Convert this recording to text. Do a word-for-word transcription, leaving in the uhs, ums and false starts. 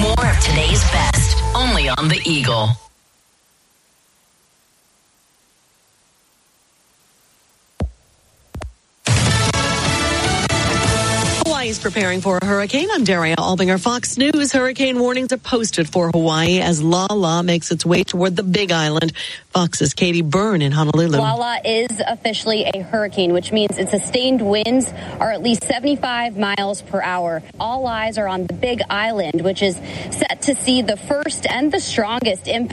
More of today's best, only on The Eagle. Hawaii is preparing for a hurricane. I'm Daria Albinger, Fox News. Hurricane warnings are posted for Hawaii as Lala makes its way toward the Big Island. Fox's Katie Byrne in Honolulu. Lala is officially a hurricane, which means its sustained winds are at least seventy-five miles per hour. All eyes are on the Big Island, which is set to see the first and the strongest impact